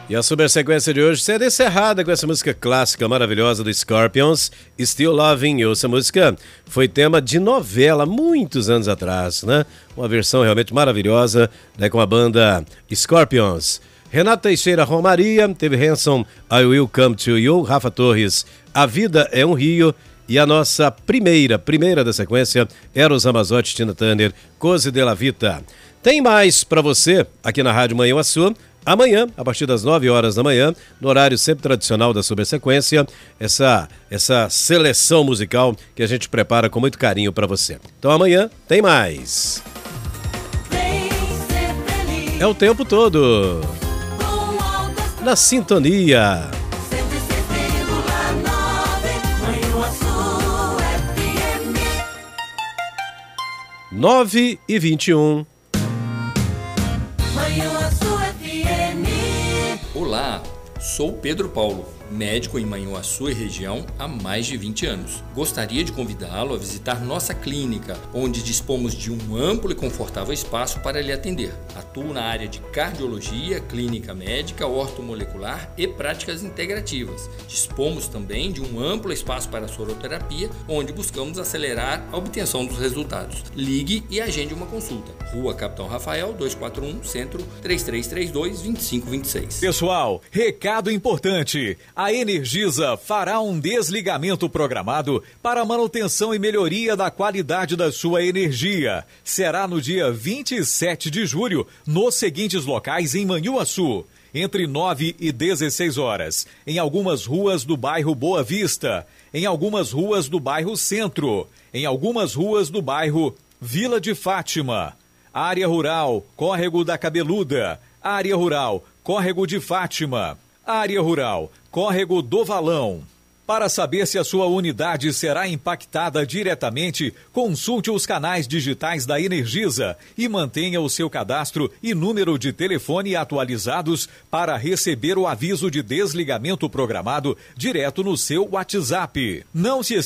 E a super sequência de hoje será encerrada com essa música clássica maravilhosa do Scorpions, Still Loving You. Essa música foi tema de novela muitos anos atrás, né? Uma versão realmente maravilhosa, né, com a banda Scorpions. Renato Teixeira, Romaria, teve Hanson, I Will Come To You, Rafa Torres, A Vida é um Rio, e a nossa primeira da sequência, Eros Ramazzotti, Tina Turner, Cose della Vita. Tem mais pra você aqui na Rádio Manhã Açu. Amanhã, a partir das 9 horas da manhã, no horário sempre tradicional da Sobressequência, essa seleção musical que a gente prepara com muito carinho para você. Então amanhã tem mais. É o tempo todo. Na sintonia. 9h21. Olá, sou Pedro Paulo, médico em Manhuaçu e região há mais de 20 anos. Gostaria de convidá-lo a visitar nossa clínica, onde dispomos de um amplo e confortável espaço para lhe atender. Atuo na área de cardiologia, clínica médica, ortomolecular e práticas integrativas. Dispomos também de um amplo espaço para soroterapia, onde buscamos acelerar a obtenção dos resultados. Ligue e agende uma consulta. Rua Capitão Rafael, 241, Centro, 3332-2526. Pessoal, recado importante. A Energisa fará um desligamento programado para a manutenção e melhoria da qualidade da sua energia. Será no dia 27 de julho, nos seguintes locais em Manhuaçu, entre 9 e 16 horas, em algumas ruas do bairro Boa Vista, em algumas ruas do bairro Centro, em algumas ruas do bairro Vila de Fátima, área rural, Córrego da Cabeluda, área rural, Córrego de Fátima, área rural, Córrego do Valão. Para saber se a sua unidade será impactada diretamente, consulte os canais digitais da Energisa e mantenha o seu cadastro e número de telefone atualizados para receber o aviso de desligamento programado direto no seu WhatsApp. Não se